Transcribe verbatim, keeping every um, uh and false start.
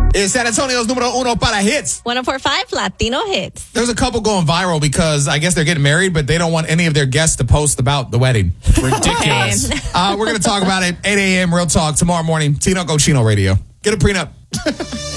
is San Antonio's numero uno para hits. one oh four point five Latino Hits. There's a couple going viral because I guess they're getting married, but they don't want any of their guests to post about the wedding. Ridiculous. uh, we're going to talk about it. eight a.m. Real Talk tomorrow morning. Tino Cochino Radio. Get a prenup.